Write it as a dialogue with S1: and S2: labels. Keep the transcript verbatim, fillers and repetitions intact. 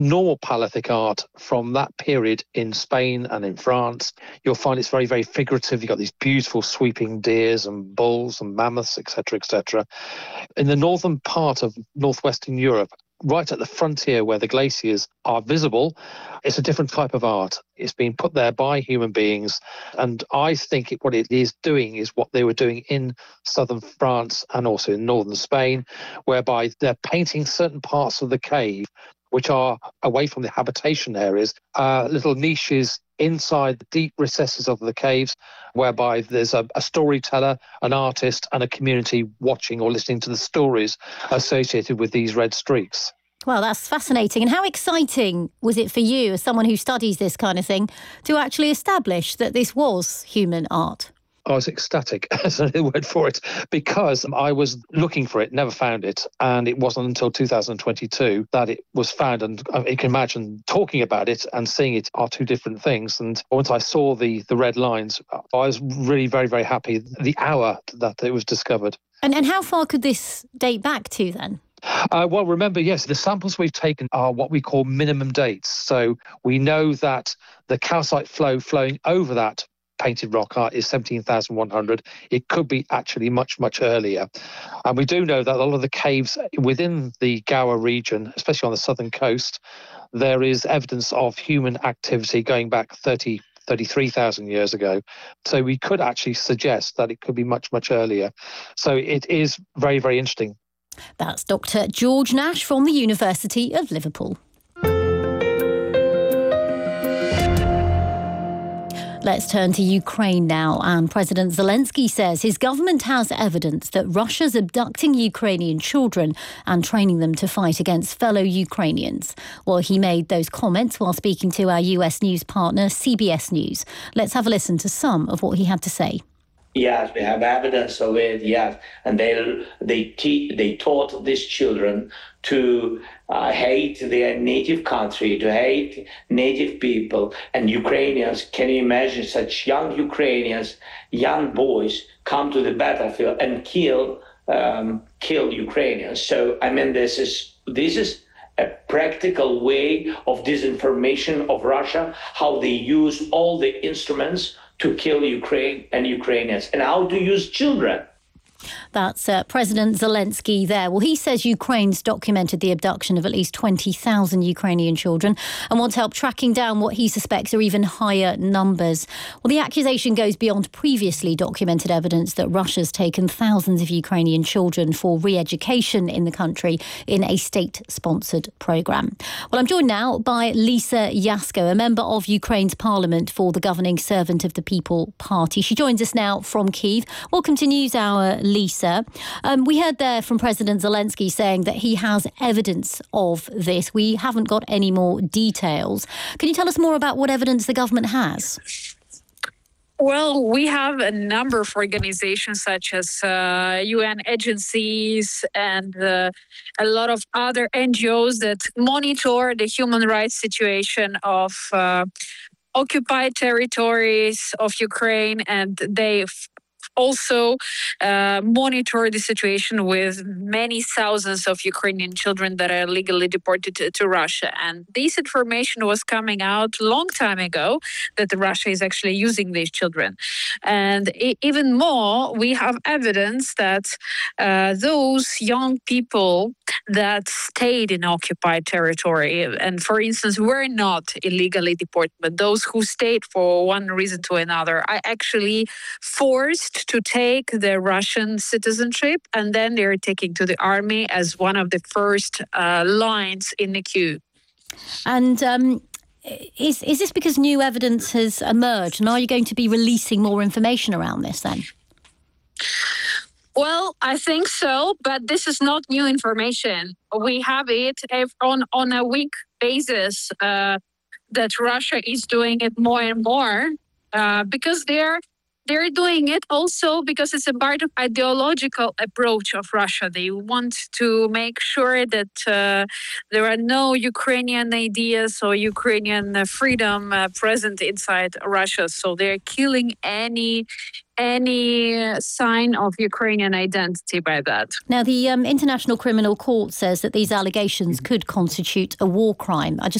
S1: normal Paleolithic art from that period in Spain and in France, you'll find it's very, very figurative. You've got these beautiful sweeping deers and bulls and mammoths, et cetera, et cetera. In the northern part of northwestern Europe, right at the frontier where the glaciers are visible, it's a different type of art. It's been put there by human beings. And I think it, what it is doing is what they were doing in southern France and also in northern Spain, whereby they're painting certain parts of the cave which are away from the habitation areas, uh, little niches inside the deep recesses of the caves, whereby there's a, a storyteller, an artist, and a community watching or listening to the stories associated with these red streaks.
S2: Well, that's fascinating. And how exciting was it for you, as someone who studies this kind of thing, to actually establish that this was human art?
S1: I was ecstatic, that's the word for it, because I was looking for it, never found it. And it wasn't until two thousand twenty-two that it was found. And you can imagine talking about it and seeing it are two different things. And once I saw the, the red lines, I was really very, very happy the hour that it was discovered.
S2: And, and how far could this date back to then?
S1: Uh, well, remember, yes, the samples we've taken are what we call minimum dates. So we know that the calcite flow flowing over that painted rock art is seventeen thousand one hundred. It could be actually much, much earlier. And we do know that a lot of the caves within the Gower region, especially on the southern coast, there is evidence of human activity going back thirty, thirty-three thousand years ago. So we could actually suggest that it could be much, much earlier. So it is very, very interesting.
S2: That's Doctor George Nash from the University of Liverpool. Let's turn to Ukraine now, and President Zelensky says his government has evidence that Russia's abducting Ukrainian children and training them to fight against fellow Ukrainians. Well, he made those comments while speaking to our U S news partner, C B S News. Let's have a listen to some of what he had to say.
S3: Yes, we have evidence of it, yes. And they they te- they taught these children to uh, hate their native country, to hate native people. And Ukrainians, can you imagine such young Ukrainians, young boys, come to the battlefield and kill um, kill Ukrainians? So, I mean, this is this is a practical way of disinformation of Russia, how they use all the instruments to kill Ukraine and Ukrainians, and how to use children.
S2: That's uh, President Zelensky there. Well, he says Ukraine's documented the abduction of at least twenty thousand Ukrainian children and wants help tracking down what he suspects are even higher numbers. Well, the accusation goes beyond previously documented evidence that Russia's taken thousands of Ukrainian children for re-education in the country in a state-sponsored programme. Well, I'm joined now by Lisa Yasko, a member of Ukraine's parliament for the governing Servant of the People party. She joins us now from Kyiv. Welcome to NewsHour, Lisa. Um, we heard there from President Zelensky saying that he has evidence of this. We haven't got any more details. Can you tell us more about what evidence the government has?
S4: Well, we have a number of organizations such as uh, U N agencies and uh, a lot of other N G Os that monitor the human rights situation of uh, occupied territories of Ukraine, and they also uh, monitor the situation with many thousands of Ukrainian children that are illegally deported to, to Russia. And this information was coming out a long time ago that Russia is actually using these children. And I- even more, we have evidence that uh, those young people that stayed in occupied territory and, for instance, were not illegally deported, but those who stayed for one reason to another are actually forced to take their Russian citizenship, and then they're taken to the army as one of the first uh, lines in the queue.
S2: And um, is is this because new evidence has emerged, and are you going to be releasing more information around this then?
S4: Well, I think so, but this is not new information. We have it on, on a week basis uh, that Russia is doing it more and more uh, because they're They're doing it also because it's a part of ideological approach of Russia. They want to make sure that uh, there are no Ukrainian ideas or Ukrainian uh, freedom uh, present inside Russia. So they're killing any any sign of Ukrainian identity by that.
S2: Now, the um, International Criminal Court says that these allegations could constitute a war crime. I just